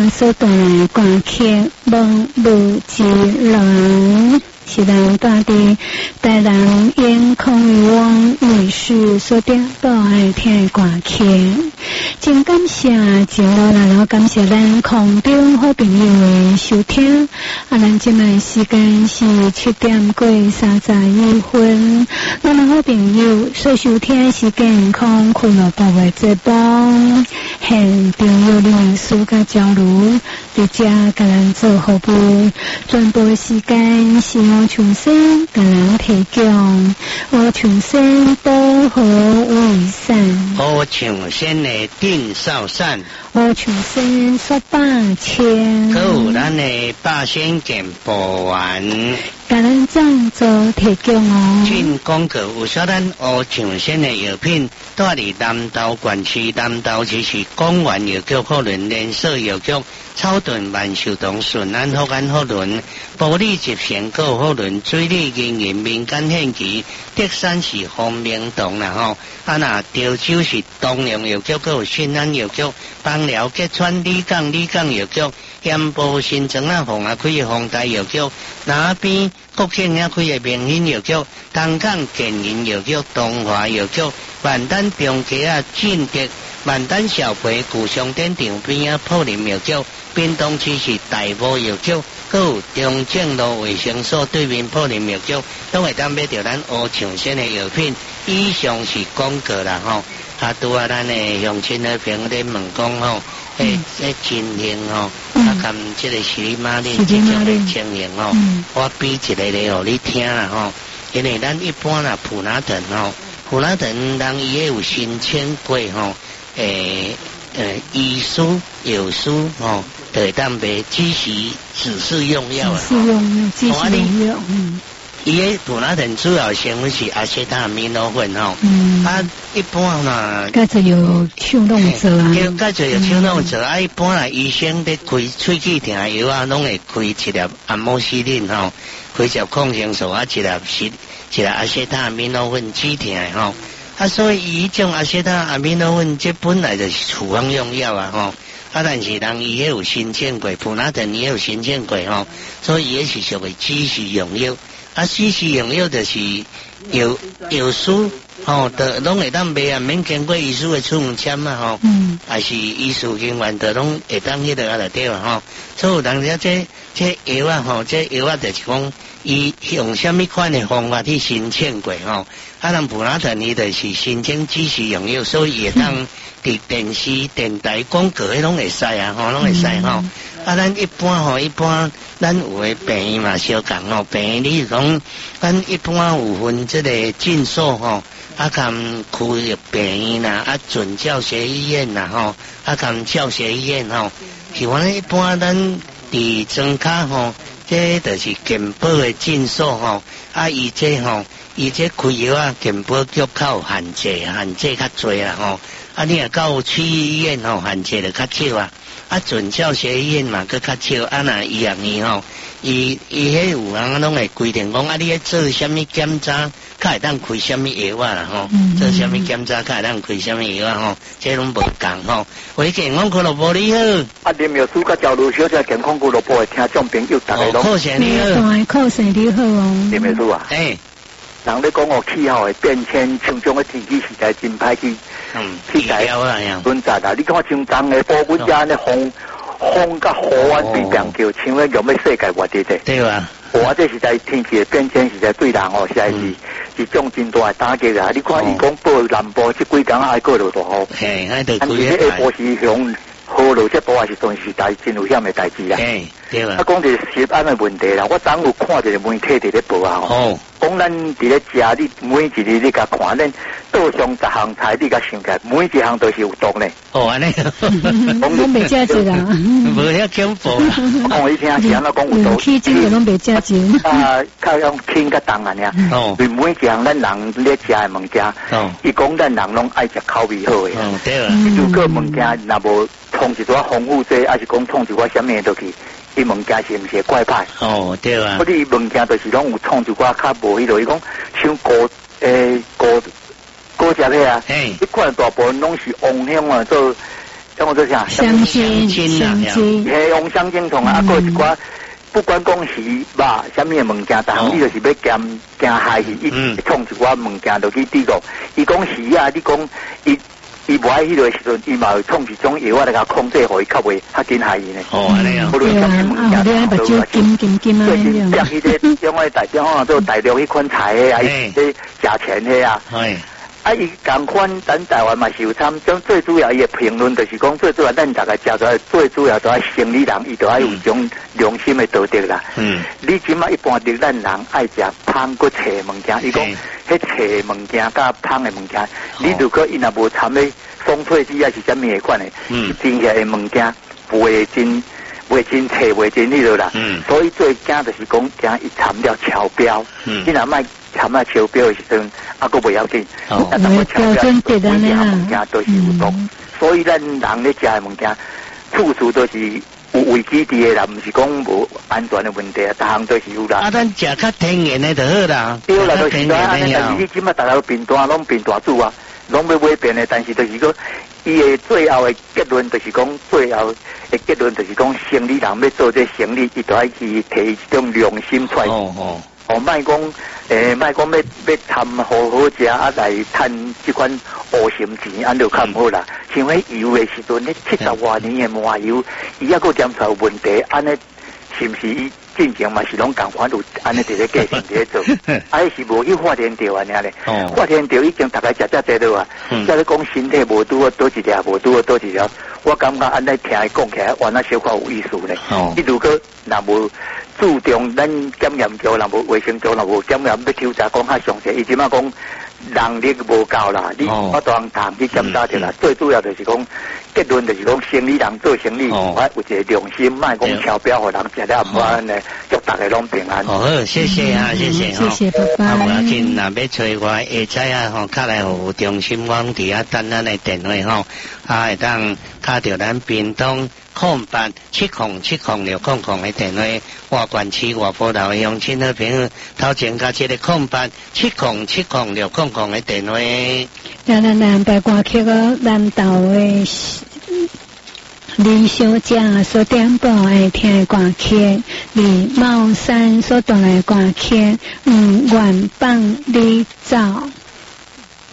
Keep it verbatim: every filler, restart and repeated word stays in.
家所带来歌曲梦舞之人，是咱大地台南因空余汪女士所点播爱听的歌曲。真感谢真老来了，感谢咱空中好朋友的收听。啊，咱今麦时间是七点过三十一分。咱好朋友所收听是健康俱乐部的节目，现场有律师甲交流，伫遮甲咱做服务。全部时间是我重新甲咱提供，我重新保护卫生， 我重新的定少善， 我重新说百千， 有咱的百仙健保丸， 甲咱赞助提供哦。 进广告有说咱我重新的药品，住伫南投县区南投市是公园药局可能连锁药局。草屯万寿堂顺安福安福轮玻璃集成果福轮水利经营民间献期德山市方明堂啦吼，啊那潮州是东阳药局，有新安药局，邦寮吉川李港李港药局，盐埔新庄啊红啊开的红台药局，那边国庆啊开的明兴药局，东港建营药局，东华药局，万丹中街啊进德。万丹小培古商店场边啊，普林药局；滨东区是大埔药局，还有中正路卫生所对面普林药局，都会当买到咱乌长线的药品。以上是广告啦吼，啊，拄啊咱的乡亲的朋友咧问讲吼，诶，诶，情形吼，啊，含即个十里马令即种的情形吼，我比一个咧互你听啦吼，因为咱一般啦普拿疼吼，普拿疼人伊也有申请过吼。诶呃，医书有书哦，对，当卖只是指示用药啊， 指示用药，指示用药，嗯。 伊个普拿疼主要成分是阿西塔米诺芬吼， 嗯， 啊，一般啦， 介就有手弄做啊， 介就有手弄做啊，一般啦，医生咧开喙齿疼药啊，拢会开一粒阿莫西林吼，开一粒抗生素啊，一粒是一粒阿西塔米诺芬止疼的吼。啊，所以伊种阿西塔阿米诺芬，这本来就是处方用药啊，吼。啊，但是人伊也有申请过，普拿疼也有申请过，吼。所以也是属于指示用药。啊，指示用药就是药药师，吼，的拢会当卖啊，免经过医师的处方签嘛，吼。嗯。还是医师经验的拢会当迄个啊来对啊，吼。所以有人家这这药啊，吼，这药啊就是讲。伊用什么款的方法去申请过吼？啊，人普拿疼伊就是申請指示用藥，所以會當伫電視、電台廣告迄攏會使啊，吼，攏會使吼。啊，咱一般吼，一般咱有誒病嘛相共吼，病你講，咱一般有分即個診所吼，啊，含區域病院啦，啊，準教學醫院啦吼，啊，含教學醫院吼，是講一般咱佇莊卡吼。這就是健保的診所吼，啊，伊這吼，伊這開藥啊，健保局較有限制，限制較濟啦吼。啊，你若到區醫院吼，限制就較少啊。啊，準教學醫院嘛，佮較少。啊，若醫學院吼，伊伊迄有人攏會規定講，啊，你咧做啥物檢查，較會當開啥物藥啊啦吼，做啥物檢查，較會當開啥物藥啊吼，這攏無共吼。喂，健康俱樂部你好。 啊，林藥師甲交流小姐健康俱樂部的聽眾朋友，大家攏。 課程你好。 課程你好哦。 林藥師啊。誒。人咧講哦，氣候的變遷，像種嘅天氣實在真歹去。 嗯。氣候啊呀。 存在啦，你看像冬嘅波骨遮呢風風甲雨啊對並叫，像咧用咩世界活啲啫。 對啊。 哇！這實在天氣的變遷，實在對人哦，實在是一種真大的打擊啊！你看伊講報南部這幾天愛過落大雨， 嘿，喺度佢咧下晡時向雨落，這大也是算是大真有險的代志啊！ 嘿，對啊。 啊，講就是食安的問題啦，我當有看一個媒體佇咧報啊吼，講咱佇咧食，你每一日你甲看，咱桌上十項菜，你甲想起來，每一項都是有毒呢。 哦，安尼。 我攏袂食一啦。 無遐恐怖啦。 我講以前是安怎講有毒。 氣精就攏袂食一。 啊，較用輕甲重安尼啊。哦。為每一項咱人咧食的物件，哦，伊講咱人攏愛食口味好的。 哦，對啊。 如果物件若無創一撮豐富劑，還是講創一撮啥物落去？伊物件是毋是怪歹？ 哦，對啊。 嗰啲物件就是攏有創一寡較無迄落，伊講像果誒果果汁迄啊，一罐大部分攏是黃香啊，做叫我做啥？ 香精，香精， 嘿，用香精虫啊，啊，个一寡。不管讲是吧，什么物件，但你就是要兼兼害去，伊创一寡物件就去抵抗。伊讲是啊，你讲伊伊无爱迄个时阵，伊嘛会创一种药啊来甲控制，互伊较袂较紧害伊呢。 哦，安尼啊。 无论什么物件， 都是金金金啊， 就是像迄个种个大种啊，做大陆迄款菜诶啊，伊迄价钱诶啊。 系。 啊，伊共款，咱台湾嘛是有参，种最主要伊的评论就是讲，最主要咱大家食出来，最主要都爱生理人，伊都爱有种良心的道德啦。嗯。你即马一般的咱人爱食芳搁切物件，伊讲迄切物件甲芳的物件，你如果伊若无掺咧松脆剂啊是啥物个款的，嗯，真下的物件袂真袂真切袂真迄落啦。嗯。所以最惊就是讲惊伊掺了超标。嗯。你若卖。掺啊超标的时阵，啊，佫袂要紧。哦，啊， 标准对的呢。 物件都是有毒，所以咱人咧食的物件，处处都是有危机伫的啦，毋是讲无安全的问题啊，逐项都是有啦。 啊，咱食较天然的就好啦。 对啦，就是啦，但是你即马大家变大，拢变大主啊，拢要买变的，但是就是讲，伊的最后的结论就是讲，最后的结论就是讲，生理人要做这生理，伊都爱去提一种良心出来。哦哦。哦，莫讲，诶，莫讲要要贪好好食啊，来趁即款乌心钱，安就较毋好啦。像迄油的时阵，迄七十多年的麻油，伊还佫检出来有问题，安尼是毋是伊进前嘛是拢共款有安尼伫咧继承伫咧做？啊，是无去发现着安尼咧？发现着已经大概食遮济了啊。再咧讲身体无拄好多一条，无拄好多一条，我感觉安尼听伊讲起来，原来小可有意思咧。你如果若无注重咱检验局，若无卫生局，若无检验要抽查讲较详细，伊即马讲人力无够啦，你我当堂去检查着啦。最主要就是讲结论就是讲生理人做生理，我有一个良心，莫讲超标，互人食了唔安尼，祝大家拢平安。 好，谢谢啊，谢谢谢谢爸爸。 啊，无要紧，若要找我，下载啊吼，较来有中心网伫啊等咱的电话吼，啊会当敲着咱屏东空八七空七空六空空的电话，外关区外埔头的乡亲好朋友，头前加一个空八七空七空六空空的电话。 咱咱南北歌曲个南投的李小姐所点播爱听的歌曲，李茂山所带来歌曲，嗯，愿放你走。